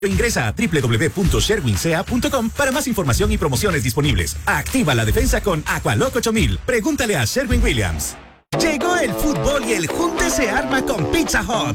Ingresa a www.sherwinsea.com para más información y promociones disponibles. Activa la defensa con Aqualock 8000. Pregúntale a Sherwin Williams. Llegó el fútbol y el junte se arma con Pizza Hut.